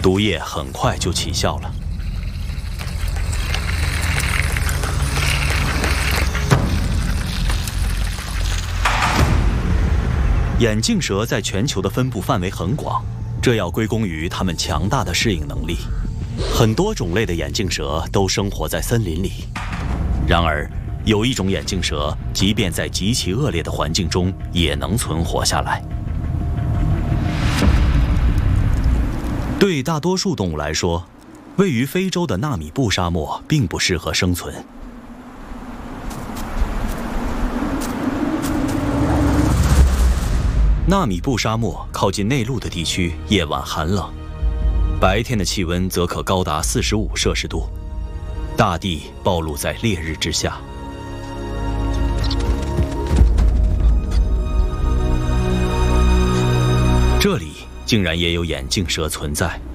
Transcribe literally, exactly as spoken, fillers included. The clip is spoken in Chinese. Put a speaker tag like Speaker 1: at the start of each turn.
Speaker 1: 毒液很快就起效了。眼镜蛇在全球的分布范围很广，这要归功于它们强大的适应能力。很多种类的眼镜蛇都生活在森林里，然而有一种眼镜蛇，即便在极其恶劣的环境中，也能存活下来。对大多数动物来说，位于非洲的纳米布沙漠并不适合生存。纳米布沙漠靠近内陆的地区，夜晚寒冷，白天的气温则可高达四十五摄氏度，大地暴露在烈日之下。这里竟然也有眼镜蛇存在。